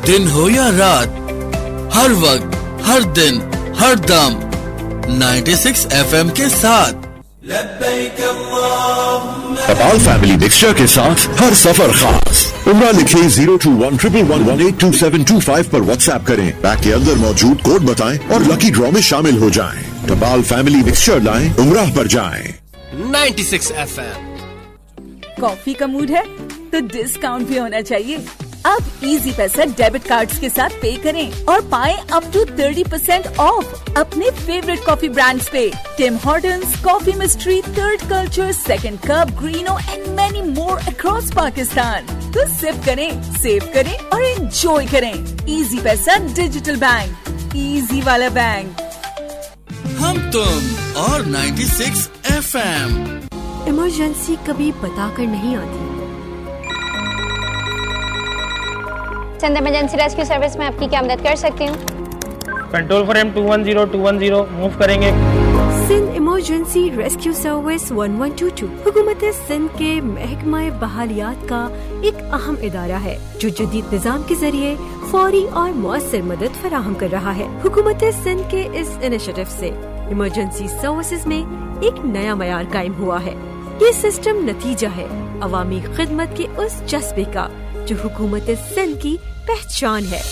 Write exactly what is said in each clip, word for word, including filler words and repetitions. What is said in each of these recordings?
दिन हो या रात, हर वक्त, हर दिन, हर दम नाइंटी सिक्स एफ एम के साथ। टपाल फैमिली मिक्सचर के साथ हर सफर खास। उम्रा लिखे zero to one triple one one eight to seven to five पर व्हाट्सएप करें, बैग के अंदर मौजूद कोड बताएं और लकी ड्रॉ में शामिल हो जाएं। टपाल फैमिली मिक्सचर लाएं, उम्रा पर जाएं। Ninety six F M. Coffee का मूड है तो डिस्काउंट भी होना चाहिए। अब इजी पैसा डेबिट कार्ड्स के साथ पे करें और पाएं up to thirty percent of अपने फेवरेट कॉफी ब्रांड्स पे। Tim Hortons, coffee mystery, third culture, second cup, ग्रीनो and many more across Pakistan. तो सिप करें, सेव करें और एंजॉय करें। इजी पैसा डिजिटल बैंक, इजी वाला बैंक। हम तुम और ninety six F M. Emergency कभी बताकर नहीं आती। सिंध इमरजेंसी रेस्क्यू सर्विस में आपकी क्या मदद कर सकती हूँ? Control for M to one zero to one zero move करेंगे। Sindh emergency rescue service one one two to हुकूमत सिंध के महकमा बहालियात का एक अहम इदारा है जो जदीद निज़ाम के जरिए फौरी और मौसर मदद फराहम कर रहा है। हुकूमत सिंध के इस इनिशिएटिव से इमरजेंसी सर्विसेज में एक नया मयार कायम हुआ है। ये सिस्टम नतीजा है अवामी खिदमत के उस जज्बे का जो हुकूमत सिंध की पहचान है।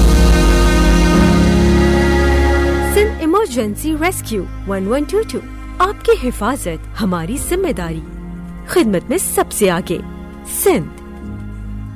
Sindh emergency rescue one one two to, आपकी हिफाजत हमारी जिम्मेदारी, खिदमत में सबसे आगे। सिंध।